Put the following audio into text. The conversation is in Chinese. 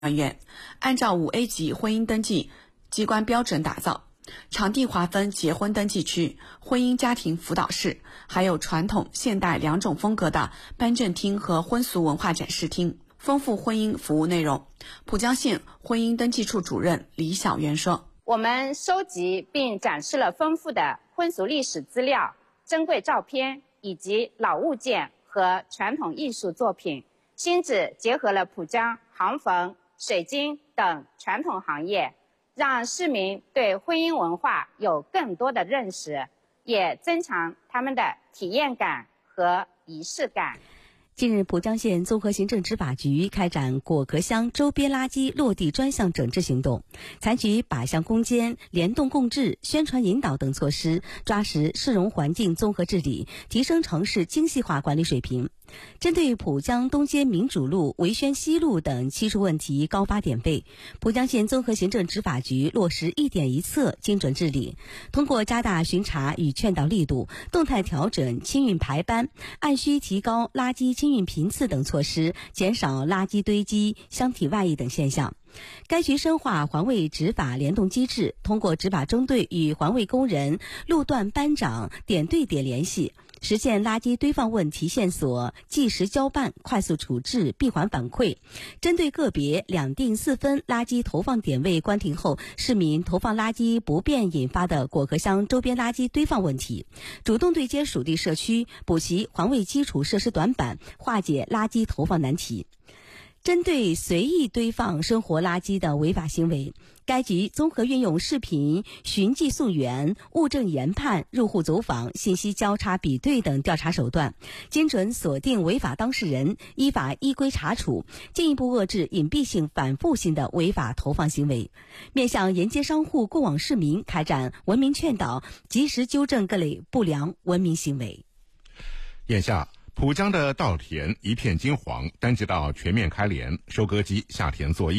院，按照5A 级婚姻登记机关标准打造，场地划分结婚登记区、婚姻家庭辅导室，还有传统现代两种风格的颁证厅和婚俗文化展示厅，丰富婚姻服务内容。浦江县婚姻登记处主任李小媛说， 我们收集并展示了丰富的婚俗历史资料、珍贵照片以及老物件和传统艺术作品，新址结合了浦江行缝、水晶等传统行业，让市民对婚姻文化有更多的认识，也增强他们的体验感和仪式感。 近日，浦江县综合行政执法局开展果壳乡周边垃圾落地专项整治行动，采取靶向攻坚、联动共治、宣传引导等措施，抓实市容环境综合治理，提升城市精细化管理水平。针对浦江东街民主路、维轩西路等七处问题高发点位，浦江县综合行政执法局落实一点一策精准治理，通过加大巡查与劝导力度，动态调整清运排班，按需提高垃圾清运频次等措施，减少垃圾堆积、箱体外溢等现象。该局深化环卫执法联动机制，通过执法中队与环卫工人、路段班长点对点联系，实现垃圾堆放问题线索即时交办、快速处置、闭环反馈。针对个别2定4分垃圾投放点位关停后，市民投放垃圾不便引发的果壳乡周边垃圾堆放问题，主动对接属地社区，补齐环卫基础设施短板，化解垃圾投放难题。针对随意堆放生活垃圾的违法行为，该局综合运用视频寻迹溯源、物证研判、入户走访、信息交叉比对等调查手段，精准锁定违法当事人，依法依规查处，进一步遏制隐蔽性反复性的违法投放行为，面向沿街商户、过往市民开展文明劝导，及时纠正各类不良文明行为。 眼下浦江的稻田一片金黄，单季稻全面开镰，收割机下田作业。